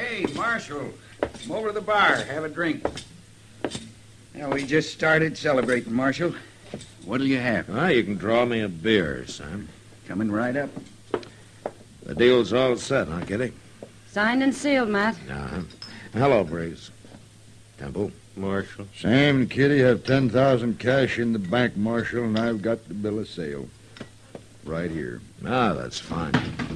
Hey, Marshal, come over to the bar. Have a drink. Yeah, we just started celebrating, Marshal. What'll you have? Well, you can draw me a beer, Sam. Coming right up. The deal's all set, huh, Kitty? Signed and sealed, Matt. Uh-huh. Hello, Breeze. Temple. Marshal. Sam and Kitty have 10,000 cash in the bank, Marshal, and I've got the bill of sale. Right here. Ah, that's fine.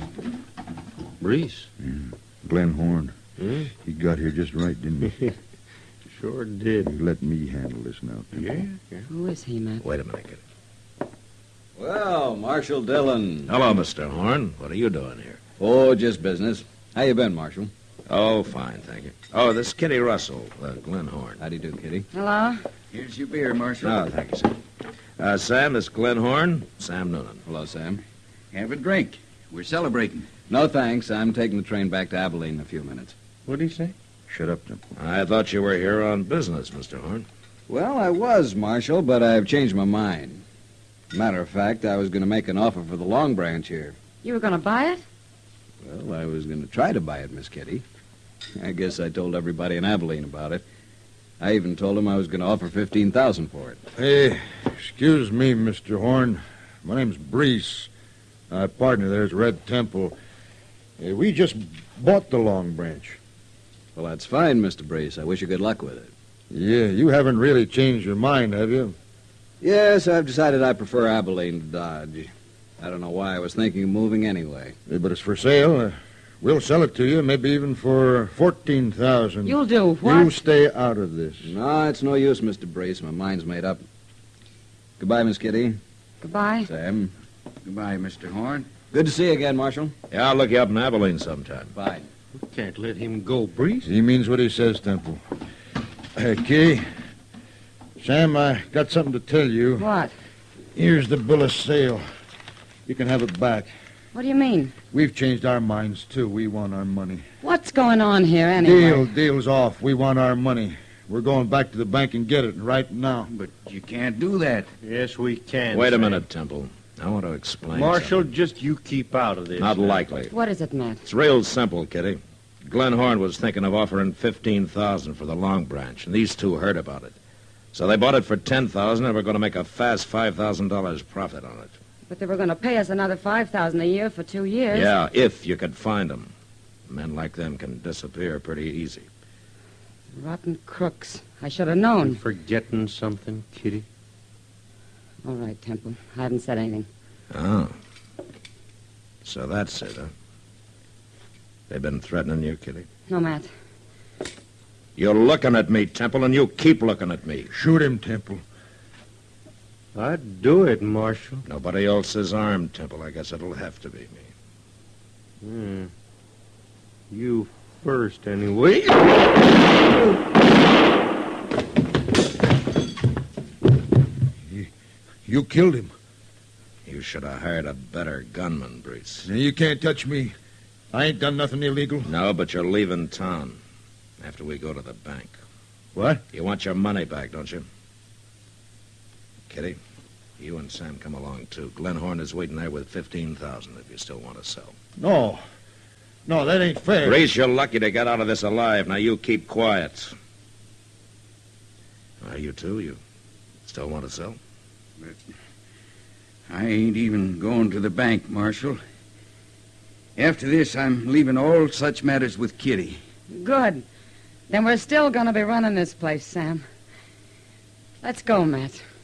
Breeze. Glenn Horn. Hmm? He got here just right, didn't he? Sure did. Let me handle this now. Yeah. Who is he, Matt? Wait a minute, Kitty. Well, Marshal Dillon. Hello, Mr. Horn. What are you doing here? Oh, just business. How you been, Marshal? Oh, fine, thank you. Oh, this is Kitty Russell, Glenn Horn. How do you do, Kitty? Hello? Here's your beer, Marshal. Oh, thank you, Sam. Sam, this is Glenn Horn. Sam Noonan. Hello, Sam. Have a drink. We're celebrating. No, thanks. I'm taking the train back to Abilene in a few minutes. What'd he say? Shut up, Temple. I thought you were here on business, Mr. Horn. Well, I was, Marshal, but I've changed my mind. Matter of fact, I was going to make an offer for the Long Branch here. You were going to buy it? Well, I was going to try to buy it, Miss Kitty. I guess I told everybody in Abilene about it. I even told them I was going to offer $15,000 for it. Hey, excuse me, Mr. Horn. My name's Brees. My partner there's Red Temple. We just bought the Long Branch. Well, that's fine, Mr. Brace. I wish you good luck with it. Yeah, you haven't really changed your mind, have you? Yes, I've decided I prefer Abilene to Dodge. I don't know why I was thinking of moving anyway. But it's for sale. We'll sell it to you, maybe even for $14,000. You'll do what? You stay out of this. No, it's no use, Mr. Brace. My mind's made up. Goodbye, Miss Kitty. Goodbye. Sam. Goodbye, Mr. Horn. Good to see you again, Marshal. Yeah, I'll look you up in Abilene sometime. Bye. We can't let him go, Breeze. He means what he says, Temple. Hey, Kitty. Sam, I got something to tell you. What? Here's the bill of sale. You can have it back. What do you mean? We've changed our minds, too. We want our money. What's going on here, anyway? Deal's off. We want our money. We're going back to the bank and get it right now. But you can't do that. Yes, we can. Wait a Sam. minute, Temple. I want to explain Marshal, something. just you keep out of this. Not now. likely. What is it, Matt? It's real simple, Kitty. Glenn Horn was thinking of offering $15,000 for the Long Branch, and these two heard about it. So they bought it for $10,000, and we're going to make a fast $5,000 profit on it. But they were going to pay us another $5,000 a year for 2 years. Yeah, if you could find them. Men like them can disappear pretty easy. Rotten crooks. I should have known. You forgetting something, Kitty? All right, Temple. I haven't said anything. Oh. So that's it, huh? They've been threatening you, Kitty? No, Matt. You're looking at me, Temple, and you keep looking at me. Shoot him, Temple. I'd do it, Marshal. Nobody else is armed, Temple. I guess it'll have to be me. You first, anyway. You killed him. You should have hired a better gunman, Brees. Now, you can't touch me. I ain't done nothing illegal. No, but you're leaving town after we go to the bank. What? You want your money back, don't you? Kitty, you and Sam come along, too. Glenn Horn is waiting there with $15,000 if you still want to sell. No. No, that ain't fair. Brees, you're lucky to get out of this alive. Now, you keep quiet. You two, you still want to sell? But I ain't even going to the bank, Marshal. After this, I'm leaving all such matters with Kitty. Good. Then we're still going to be running this place, Sam. Let's go, Matt.